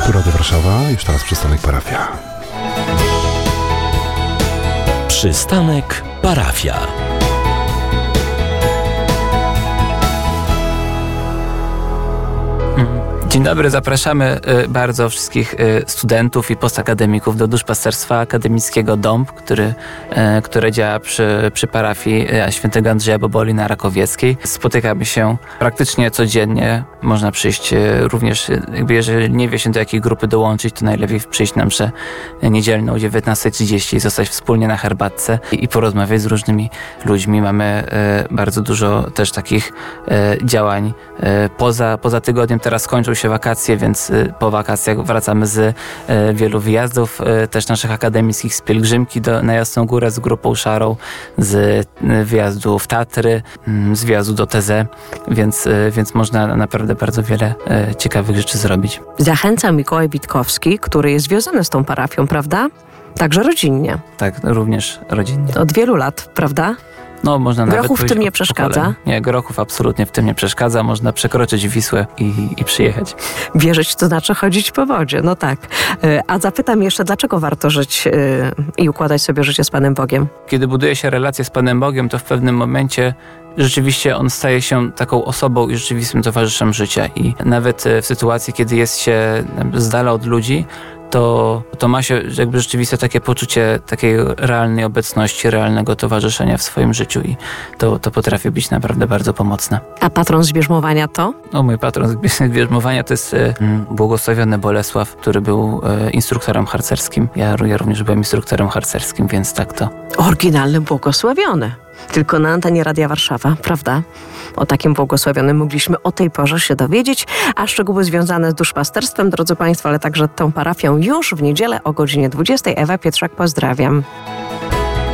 Tu Radio Warszawa, już teraz przystanek parafia. Przystanek parafia. Dzień dobry, zapraszamy bardzo wszystkich studentów i postakademików do Duszpasterstwa Akademickiego Dąb, które działa przy parafii świętego Andrzeja Boboli na Rakowieckiej. Spotykamy się praktycznie codziennie. Można przyjść również, jeżeli nie wie się do jakiej grupy dołączyć, to najlepiej przyjść na mszę niedzielną o 19:30 i zostać wspólnie na herbatce i porozmawiać z różnymi ludźmi. Mamy bardzo dużo też takich działań poza tygodniem. Teraz kończą się wakacje, więc po wakacjach wracamy z wielu wyjazdów, też naszych akademickich, z pielgrzymki na Jasną Górę z grupą szarą, z wyjazdu w Tatry, z wyjazdu do TZ, więc można naprawdę bardzo wiele ciekawych rzeczy zrobić. Zachęca Mikołaj Witkowski, który jest związany z tą parafią, prawda? Także rodzinnie. Tak, również rodzinnie. Od wielu lat, prawda? No, można nawet Grochów w tym nie przeszkadza? Nie, Grochów absolutnie w tym nie przeszkadza. Można przekroczyć Wisłę i przyjechać. Wierzyć to znaczy chodzić po wodzie, no tak. A zapytam jeszcze, dlaczego warto żyć i układać sobie życie z Panem Bogiem? Kiedy buduje się relację z Panem Bogiem, to w pewnym momencie rzeczywiście on staje się taką osobą i rzeczywistym towarzyszem życia. I nawet w sytuacji, kiedy jest się z dala od ludzi, to ma się jakby rzeczywiste takie poczucie takiej realnej obecności, realnego towarzyszenia w swoim życiu i to potrafi być naprawdę bardzo pomocne. A patron zbierzmowania to? No, mój patron zbierzmowania to jest błogosławiony Bolesław, który był instruktorem harcerskim. Ja również byłem instruktorem harcerskim, więc tak to. Oryginalny błogosławiony. Tylko na antenie Radia Warszawa, prawda? O takim błogosławionym mogliśmy o tej porze się dowiedzieć, a szczegóły związane z duszpasterstwem, drodzy Państwo, ale także tą parafią już w niedzielę o godzinie 20. Ewa Pietrzak, pozdrawiam.